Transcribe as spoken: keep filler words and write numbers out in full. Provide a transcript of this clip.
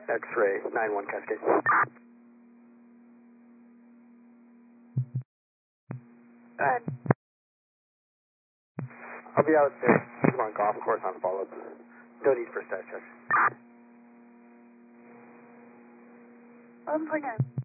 X-ray, nine one Cascade. Good. I'll be out there on golf course on follow-up. No need for stat check. One second.